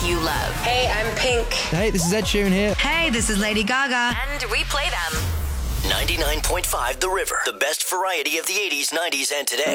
you love. Hey, I'm Pink. Hey, this is Ed Sheeran here. Hey, this is Lady Gaga. And we play them. 99.5 The River. The best variety of the 80s, 90s, and today.